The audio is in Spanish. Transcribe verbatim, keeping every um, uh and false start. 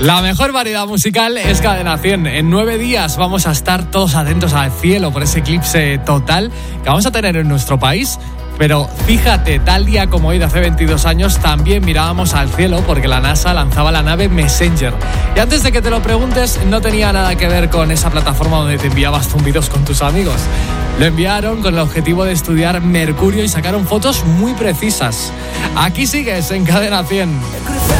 La mejor variedad musical es Cadena cien. En nueve días vamos a estar todos atentos al cielo por ese eclipse total que vamos a tener en nuestro país. Pero fíjate, tal día como hoy de hace veintidós años también mirábamos al cielo porque la NASA lanzaba la nave Messenger. Y antes de que te lo preguntes, no tenía nada que ver con esa plataforma donde te enviabas zumbidos con tus amigos. Lo enviaron con el objetivo de estudiar Mercurio y sacaron fotos muy precisas. Aquí sigues en Cadena cien.